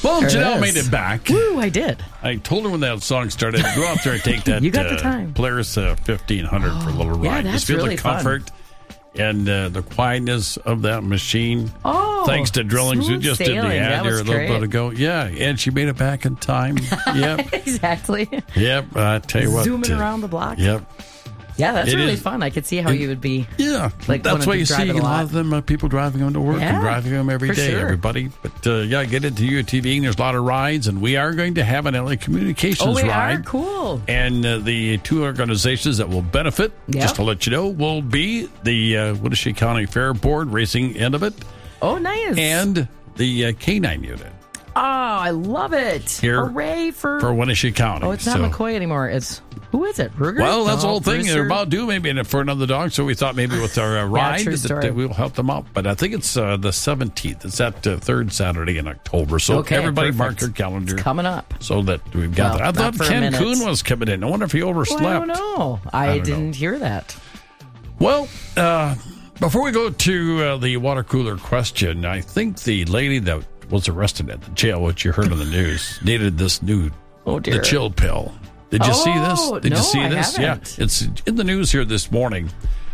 Well, Janelle made it back. Woo, I did. I told her when that song started, go out there and take that You got the time. Polaris 1500 for a little ride. Yeah, that's Just feel really the comfort and the quietness of that machine. Oh, thanks to drillings we smooth just did the sailing. ad That here a was little great. bit ago. Yeah, and she made it back in time. Yep. Exactly. Yep. I tell you what. Zooming around the block. Yep. Yeah, that's It really is. fun. I could see how you would be. Yeah, Like, that's wanna why be you see driving a a lot lot. of them people driving them to work Yeah, and driving them every for day, sure. everybody. But yeah, get into UTV and there's a lot of rides, and we are going to have an LA Communications Oh, we ride. are? Cool. And the two organizations that will benefit, Yep. just to let you know, will be the Winnebago County Fair Board racing end of it Oh, nice. and the K9 unit Oh, I love it. Here Hooray for Winnebago County. Oh, it's not So- McCoy anymore. It's, who is it? Ruger? Well, that's the Oh, whole thing. Brewster? They're about due maybe for another dog, so we thought maybe with our ride true that story. we'll help them out. But I think it's the 17th. It's that third Saturday in October. So Okay, everybody mark perfect. their calendar It's coming up. so that we've got Well, that. I not thought for a Ken minute. Kuhn was coming in. I wonder if he overslept. Well, I don't know. I don't know. didn't hear that. Well, before we go to the water cooler question, I think the lady that was arrested at the jail, which you heard on the news, needed this new dear. the chill pill. Did you see this? Oh, Did no, you see I this? haven't. Yeah, it's in the news here this morning.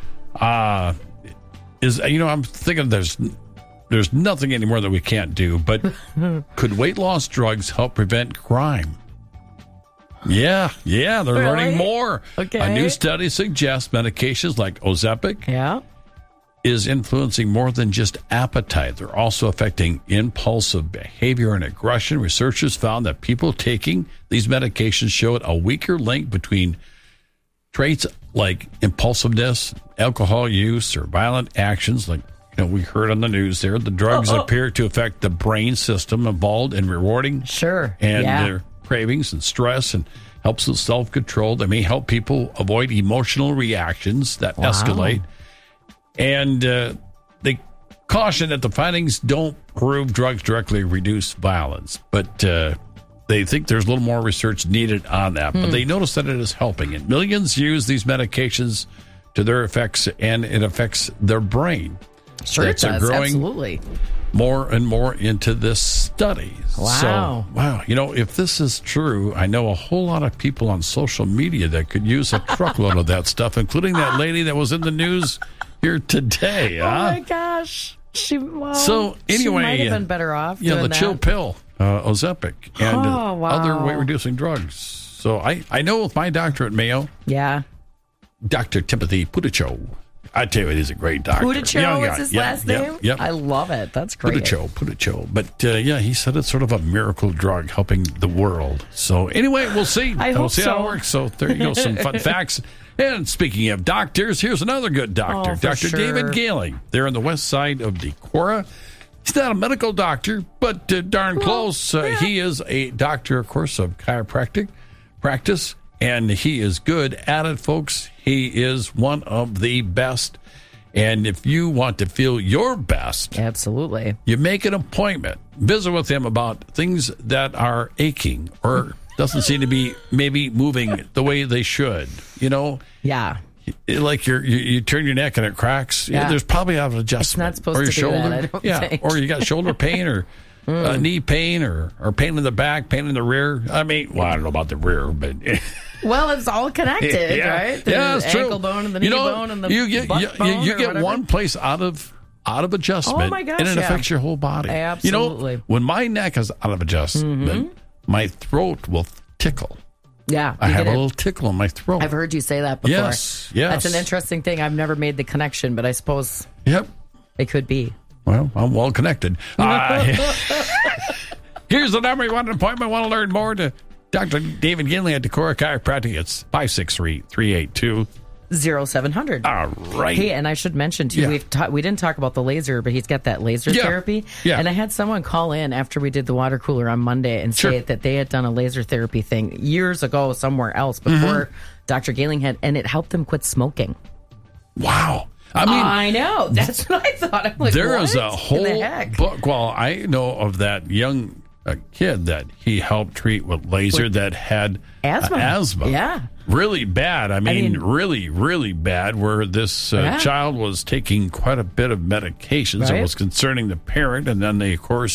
I'm thinking there's nothing anymore that we can't do, but could weight loss drugs help prevent crime? Yeah, they're learning Really? more. Okay. A new study suggests medications like Ozempic Yeah. is influencing more than just appetite. They're also affecting impulsive behavior and aggression. Researchers found that people taking these medications showed a weaker link between traits like impulsiveness, alcohol use, or violent actions like we heard on the news there. The drugs appear to affect the brain system involved in rewarding Sure. and yeah. their cravings and stress, and helps with self-control. They may help people avoid emotional reactions that escalate. And they caution that the findings don't prove drugs directly reduce violence, but they think there's a little more research needed on that. But they notice that it is helping. And millions use these medications to their effects, and it affects their brain. Sure, it That's does. growing Absolutely. more and more into this study. Wow. So, if this is true, I know a whole lot of people on social media that could use a truckload of that stuff, including that lady that was in the news here today. Oh, Huh? my gosh. She So, she anyway, might have been better off Yeah, doing the that. chill pill, Ozempic, and Oh, wow. other weight-reducing drugs. So I know with my doctor at Mayo, Yeah. Dr. Timothy Pudicho, I tell you, he's a great doctor. Pudicho Young is guy. his Yep, last yep, name? Yep. I love it. That's great. Pudicho. But he said it's sort of a miracle drug helping the world. So anyway, we'll see. I We'll hope see how so. it works. So there you go, some fun facts. And speaking of doctors, here's another good doctor, Oh, for Dr. sure. David Galing. They're on the west side of Decorah. He's not a medical doctor, but darn close. He is a doctor, of course, of chiropractic practice, and he is good at it, folks. He is one of the best. And if you want to feel your best, Absolutely. you make an appointment. Visit with him about things that are aching or doesn't seem to be maybe moving the way they should. Yeah. Like you turn your neck and it cracks. Yeah. There's probably an adjustment. It's not supposed or your to do that, shoulder. I don't think. Or you got shoulder pain or knee pain or pain in the back, pain in the rear. I don't know about the rear, but Well, it's all connected, right? The it's true. ankle bone and the knee bone and the butt bone you or get whatever. one place out of adjustment, Oh, my gosh, and it yeah. affects your whole body. Absolutely. When my neck is out of adjustment, my throat will tickle. Yeah. I you have get a it. little tickle in my throat. I've heard you say that before. Yes. That's an interesting thing. I've never made the connection, but I suppose Yep. it could be. Well, I'm well connected. Here's the number you want an appointment. Want to learn more? To Dr. David Ginley at Decorah Chiropractic. It's 563-382. 0700. All right. Hey, and I should mention too, Yeah. we didn't talk about the laser, but he's got that laser Yeah. therapy. Yeah. And I had someone call in after we did the water cooler on Monday and say Sure. that they had done a laser therapy thing years ago somewhere else before Dr. Galing had, and it helped them quit smoking. Wow. I mean, I know. That's what I thought. I'm like, there what is a in the whole heck? book. Well, I know of that young kid that he helped treat with laser that had asthma. Yeah. Really bad. I mean, mean- really, really bad, where this Yeah. child was taking quite a bit of medications. Right. It was concerning the parent, and then they, of course,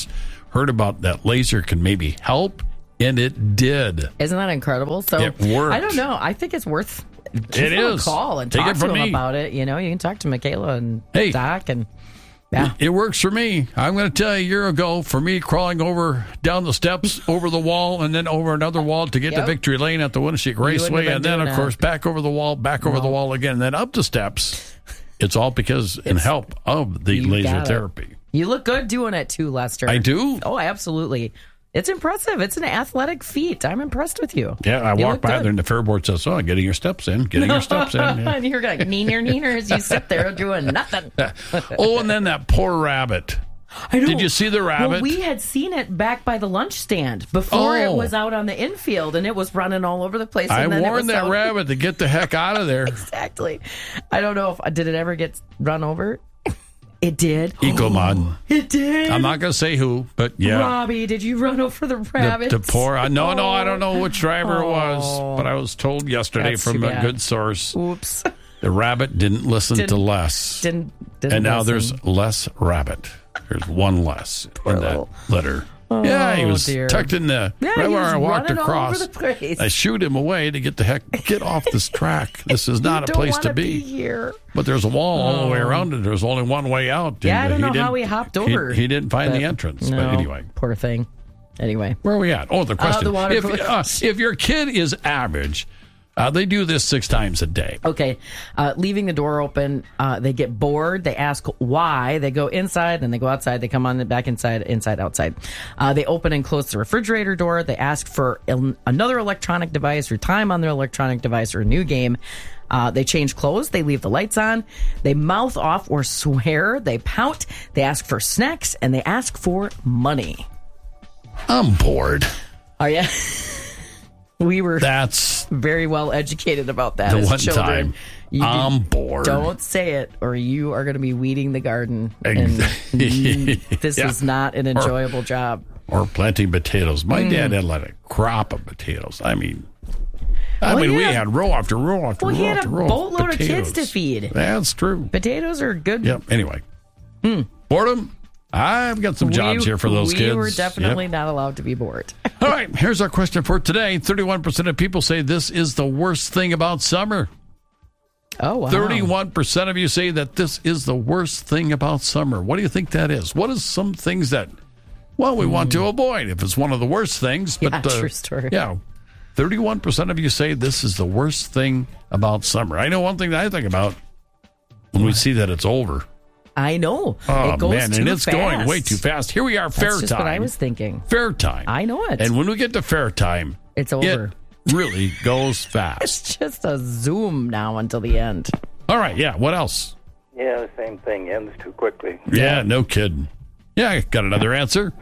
heard about that laser can maybe help, and it did. Isn't that incredible? So It worked. I don't know. I think it's worth It is. a call and Take talk it to from them me. about it. You know, you can talk to Michaela and Hey. Doc and yeah. It works for me. I'm going to tell you, a year ago, for me, crawling down the steps, over the wall, and then over another wall to get to Yep. Victory Lane at the Winneshiek wouldn't have Raceway, been and then, doing of that. course, back over the wall, back over the wall again, and then up the steps. It's all because and help of the You laser got it. therapy. You look good doing it too, Lester. I do? Oh, absolutely. It's impressive. It's an athletic feat. I'm impressed with you. Yeah, I You walked look by good. there, and the fair board says, "Oh, getting your steps in, getting your steps in." Yeah. And you're like, neener, as you sit there doing nothing. Oh, and then that poor rabbit. I know. Did you see the rabbit? Well, we had seen it back by the lunch stand before it Oh. was out on the infield, and it was running all over the place. I and then it was warned that out- rabbit to get the heck out of there. Exactly. I don't know if did it ever get run over. It did. Ecomod. It did. I'm not going to say who, but yeah. Robbie, did you run over the rabbit? The poor, no, I don't know which driver it was, Oh. but I was told yesterday That's from too a bad. good source Oops. the rabbit didn't listen to Didn't- less. Didn't And now listen. there's less rabbit. There's one less in that little- litter. Yeah, he was dear. tucked in the Yeah, right he where was I walked running all across. over the place. I shoot him away to get off this track. This is not a Don't place wanna to be. here. But there's a wall all the way around it. There's only one way out. Yeah, I And, don't know didn't- how he hopped over. He didn't find the But- entrance. No, But anyway. poor thing. Anyway, Where are we at? Oh, the question. the water if your kid is average, they do this 6 times a day. okay. Leaving the door open, they get bored. They ask why. They go inside, then they go outside. They come on back inside, outside. They open and close the refrigerator door. They ask for another electronic device or time on their electronic device or a new game. They change clothes. They leave the lights on. They mouth off or swear. They pout. They ask for snacks, and they ask for money. I'm bored. Are you? We were That's very well educated about that the as one children. time You I'm bored. don't say it, or you are going to be weeding the garden. And this Yeah. is not an enjoyable job. Or planting potatoes. My dad had like a crop of potatoes. I mean, we yeah. had row after row after Well, row he had after a row. of boatload of kids potatoes. to feed. That's true. Potatoes are good. Yep. Anyway, boredom. I've got some jobs here for those kids. We were definitely Yep. not allowed to be bored. All right, here's our question for today. 31% of people say this is the worst thing about summer. Oh, wow. 31% of you say that this is the worst thing about summer. What do you think that is? What is some things that, well, we want to avoid if it's one of the worst things? But, Yeah, true story. Yeah, 31% of you say this is the worst thing about summer. I know one thing that I think about when we see that it's over. I know. Oh, it goes man, too and it's fast. going way too fast. Here we are, fair That's just time. what I was thinking. Fair time. I know it. And when we get to fair time, It's over. It really goes fast. It's just a zoom now until the end. All right, yeah, what else? Yeah, the same thing ends too quickly. Yeah, no kidding. Yeah, I got another answer.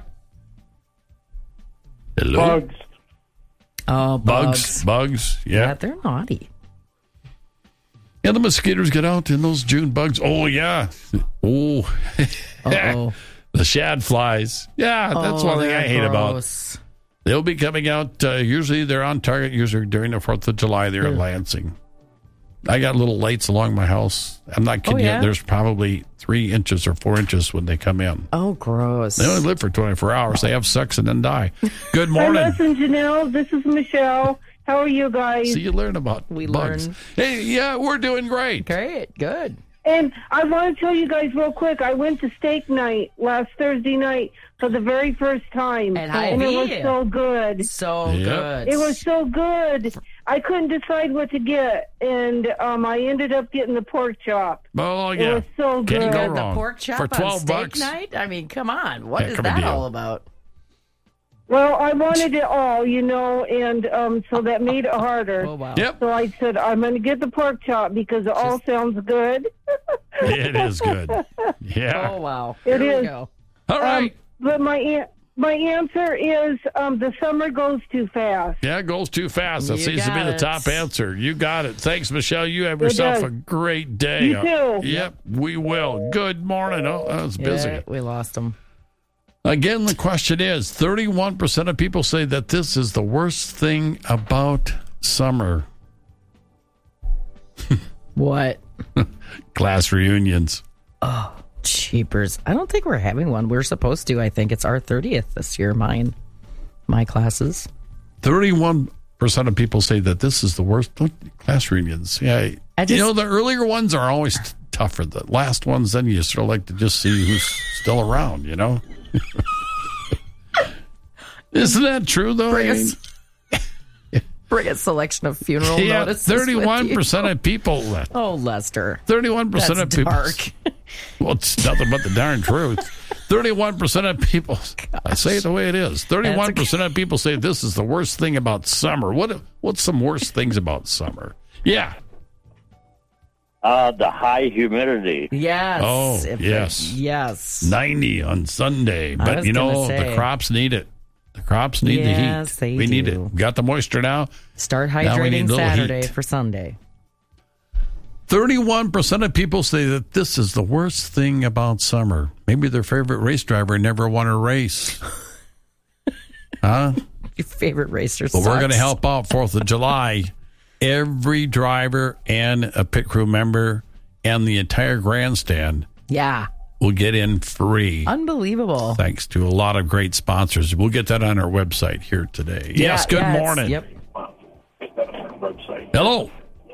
Hello? Bugs. Oh, Bugs. Yeah, Yeah. they're naughty. Yeah, the mosquitoes get out in those June bugs. Oh, yeah. Oh. Uh-oh. The shad flies. Yeah, that's one thing I hate about. They'll be coming out. Usually they're on target. Usually during the 4th of July, they're at Lansing. I got little lights along my house. I'm not kidding yeah? you. There's probably 3 inches or 4 inches when they come in. Oh, gross. They only live for 24 hours. They have sex and then die. Good Hi, morning. listen, Janelle. This is Michelle. How are you guys? See, you learn about We bugs. learn. Hey, yeah, we're doing great. Great. Good. And I want to tell you guys real quick. I went to steak night last Thursday night for the very first time, And it was Hy-Vee. so good. So Yep. good. It was so good. I couldn't decide what to get, and I ended up getting the pork chop. Oh, yeah. It was so Can't good. go the wrong. pork chop For on 12 steak bucks. night? I mean, come on. What Heck is of a that deal. all about? Well, I wanted it all, and so that made it harder. Oh, wow. Yep. So I said, I'm going to get the pork chop because it all sounds good. It is good. Yeah. Oh, wow. It Here we is. go. All right. But my answer is the summer goes too fast. Yeah, it goes too fast. That You seems to be got the it. top answer. You got it. Thanks, Michelle. You have yourself does. a great day. You too. Yep, we will. Good morning. Oh, that was busy. Yeah, we lost him. Again, the question is 31% of people say that this is the worst thing about summer. What? Class reunions. Cheapers. I don't think we're having one. We're supposed to. I think it's our 30th this year. My classes. 31% of people say that this is the worst class reunions. Yeah, the earlier ones are always tougher. The last ones, then you sort of like to just see who's still around. Isn't that true though? Bring a selection of funeral notices. 31% of people. Oh, Lester. 31% of people. Dark. Well, it's nothing but the darn truth. 31% of people. Gosh. I say it the way it is. 31% of people say this is the worst thing about summer. What's some worst things about summer? Yeah. The high humidity. Yes. Oh, yes. Yes. 90 on Sunday. But, the crops need it. The crops need the heat. Yes, they do. We need it. Got the moisture now. Start hydrating Saturday for Sunday. 31% of people say that this is the worst thing about summer. Maybe their favorite race driver never won a race. Huh? Your favorite racer sucks. Well, we're going to help out 4th of July. Every driver and a pit crew member and the entire grandstand will get in free. Unbelievable. Thanks to a lot of great sponsors. We'll get that on our website here today. Yes, good morning. Yep. Hello.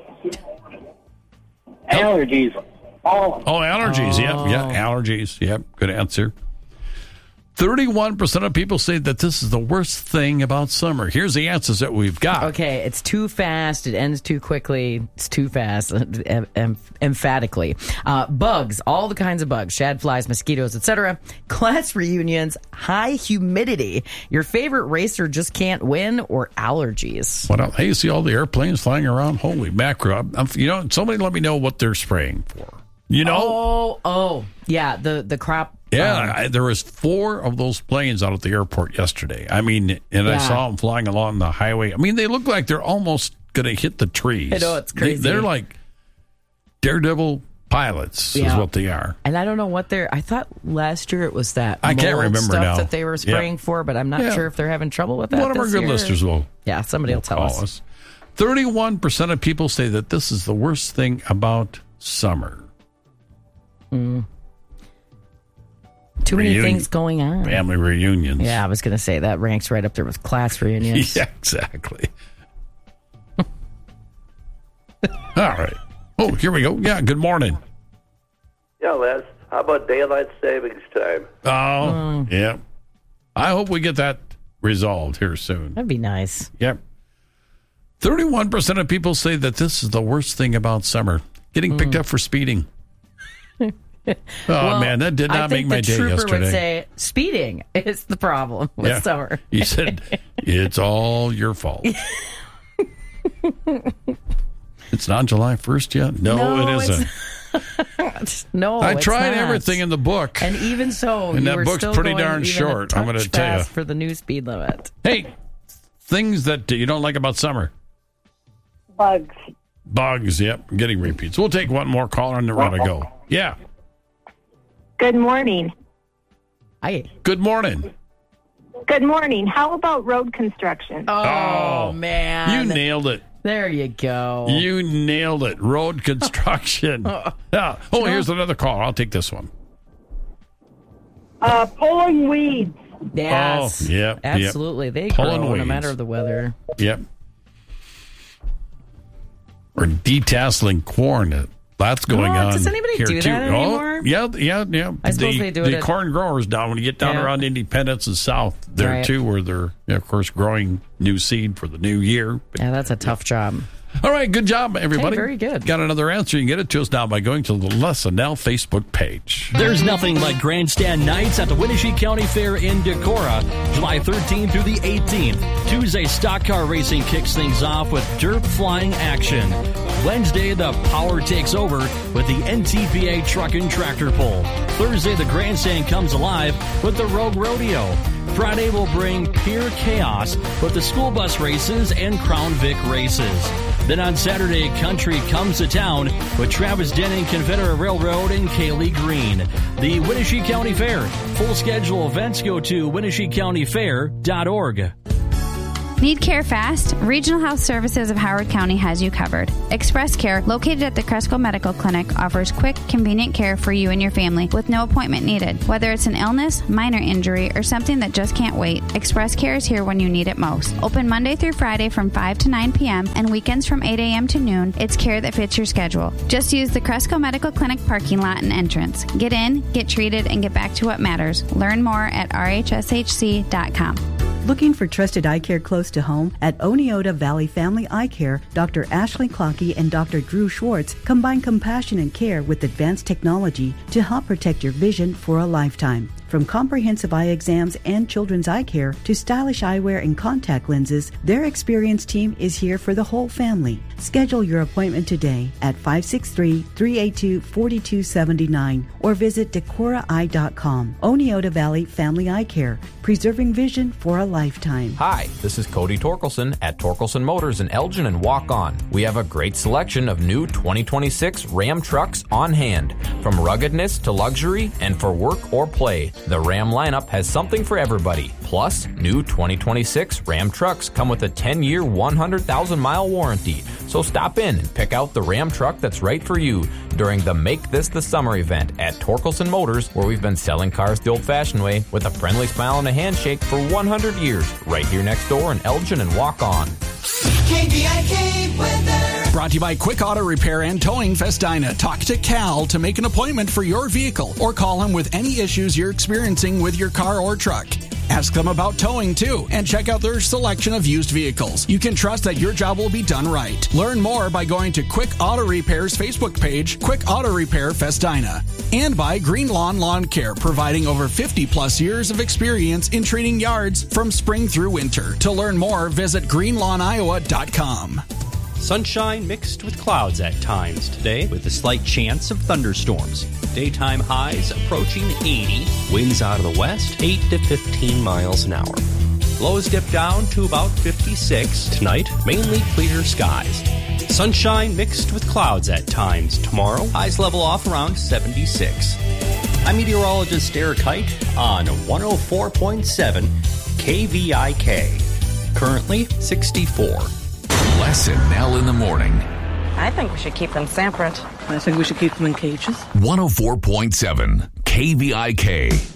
Allergies. Allergies. Yep. Allergies. Yep. Good answer. 31% of people say that this is the worst thing about summer. Here's the answers that we've got. Okay, it's too fast. It ends too quickly. It's too fast, emphatically. Bugs, all the kinds of bugs, shad flies, mosquitoes, etc. Class reunions, high humidity. Your favorite racer just can't win, or allergies. What else? Hey, you see all the airplanes flying around? Holy mackerel. Somebody let me know what they're spraying for. Yeah, the crop. Yeah, there was 4 of those planes out at the airport yesterday. I saw them flying along the highway. They look like they're almost going to hit the trees. I know, it's crazy. They're like daredevil pilots is what they are. And I don't know what I thought last year it was that I can't remember stuff now that they were spraying for, but I'm not sure if they're having trouble with that. One of our good listeners will. Yeah, somebody will tell us. 31% of people say that this is the worst thing about summer. Too many things going on. Family reunions. Yeah, I was going to say that ranks right up there with class reunions. Yeah, exactly. All right. Oh, here we go. Yeah, good morning. Yeah, Les. How about daylight savings time? Oh, yeah. I hope we get that resolved here soon. That'd be nice. Yep. 31% of people say that this is the worst thing about summer. Getting picked up for speeding. Man, that did not make my day yesterday. The trooper would say, speeding is the problem with summer. He said, it's all your fault. It's not July 1st yet? No, it isn't. I tried everything in the book. And even so, and that book's pretty darn short, I'm going to tell you. For the new speed limit. Hey, things that you don't like about summer. Bugs, yep. Getting repeats. We'll take one more caller and then we're going to go. Yeah. Good morning. Hi. Good morning. Good morning. How about road construction? Oh man. You nailed it. There you go. You nailed it. Road construction. Here's another call. I'll take this one. Pulling weeds. Yes. Oh, yep. Absolutely. They grow no matter the weather. Yep. Or detasseling corn. That's going on. Does anybody do that anymore? Yeah. I suppose they do it. The corn growers down, when you get down around Independence and South, there too, where they're, of course, growing new seed for the new year. But, that's a tough job. All right, good job, everybody. Hey, very good. Got another answer. You can get it to us now by going to the LesAnel Facebook page. There's nothing like Grandstand Nights at the Winnebago County Fair in Decorah, July 13th through the 18th. Tuesday, stock car racing kicks things off with dirt flying action. Wednesday, the power takes over with the NTPA truck and tractor pull. Thursday, the grandstand comes alive with the Rogue Rodeo. Friday will bring pure chaos with the school bus races and Crown Vic races. Then on Saturday, country comes to town with Travis Denning, Confederate Railroad, and Kaylee Green. The Winnebago County Fair. Full schedule events go to WinnebagoCountyFair.org. Need care fast? Regional Health Services of Howard County has you covered. Express Care, located at the Cresco Medical Clinic, offers quick, convenient care for you and your family with no appointment needed. Whether it's an illness, minor injury, or something that just can't wait, Express Care is here when you need it most. Open Monday through Friday from 5 to 9 p.m. and weekends from 8 a.m. to noon. It's care that fits your schedule. Just use the Cresco Medical Clinic parking lot and entrance. Get in, get treated, and get back to what matters. Learn more at rhshc.com. Looking for trusted eye care close to home? At Oneota Valley Family Eye Care, Dr. Ashley Clockey and Dr. Drew Schwartz combine compassion and care with advanced technology to help protect your vision for a lifetime. From comprehensive eye exams and children's eye care to stylish eyewear and contact lenses, their experienced team is here for the whole family. Schedule your appointment today at 563-382-4279 or visit decoraeye.com. Oneota Valley Family Eye Care, preserving vision for a lifetime. Hi, this is Cody Torkelson at Torkelson Motors in Elgin and Walk On. We have a great selection of new 2026 Ram trucks on hand. From ruggedness to luxury and for work or play, the Ram lineup has something for everybody. Plus, new 2026 Ram trucks come with a 10-year, 100,000-mile warranty. So stop in and pick out the Ram truck that's right for you during the Make This the Summer event at Torkelson Motors, where we've been selling cars the old-fashioned way with a friendly smile and a handshake for 100 years, right here next door in Elgin and Walk On. KVIK weather. Brought to you by Quick Auto Repair and Towing Festina. Talk to Cal to make an appointment for your vehicle or call him with any issues you're experiencing with your car or truck. Ask them about towing, too, and check out their selection of used vehicles. You can trust that your job will be done right. Learn more by going to Quick Auto Repair's Facebook page, Quick Auto Repair Festina. And by Green Lawn Lawn Care, providing over 50-plus years of experience in treating yards from spring through winter. To learn more, visit greenlawniowa.com. Sunshine mixed with clouds at times today, with a slight chance of thunderstorms. Daytime highs approaching 80. Winds out of the west, 8 to 15 miles an hour. Lows dip down to about 56. Tonight, mainly clear skies. Sunshine mixed with clouds at times tomorrow. Highs level off around 76. I'm meteorologist Eric Height on 104.7 KVIK. Currently 64. Les and Nell in the morning. I think we should keep them separate. I think we should keep them in cages. 104.7 KVIK.